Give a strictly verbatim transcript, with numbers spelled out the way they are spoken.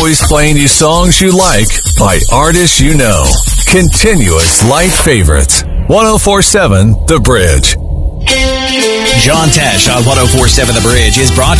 always playing you songs you like by artists you know. Continuous light favorites. one oh four point seven The Bridge. John Tesh on one oh four point seven The Bridge is brought